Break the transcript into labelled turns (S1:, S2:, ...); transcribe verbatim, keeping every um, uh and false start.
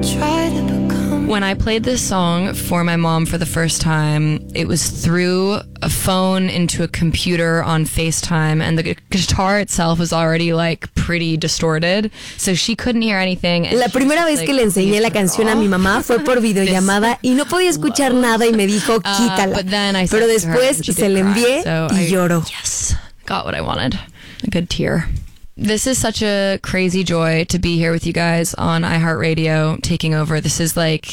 S1: try to become.
S2: When I played this song for my mom for the first time, it was through a phone into a computer on FaceTime, and the gu- guitar itself was already like pretty distorted, so she couldn't hear anything.
S3: La primera vez que le enseñé la canción a mi mamá fue por videollamada y no podía escuchar nada y me dijo quítala.
S2: Uh,
S3: Pero después se la envié
S2: so
S3: y
S2: I,
S3: lloró.
S2: Yes, got what I wanted. A good tear. This is such a crazy joy to be here with you guys on iHeartRadio taking over. This is like